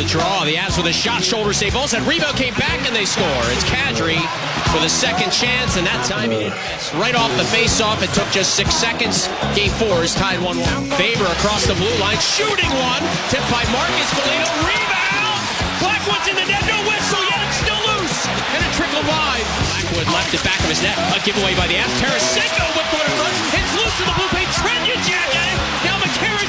the draw. The Avs with a shot, shoulder save. Also, rebound came back and they score. It's Kadri with a second chance, and that time he right off the face-off. It took just 6 seconds. Game 4 is tied 1-1. Faber across the blue line, shooting one. Tipped by Marcus Foligno. Rebound. Blackwood's in the net. No whistle yet. It's still loose. And it trickled wide. Blackwood left it back of his net. A giveaway by the Avs. Tarasenko with one in front. It's loose in the blue paint. Trenja jacket. Now McCarron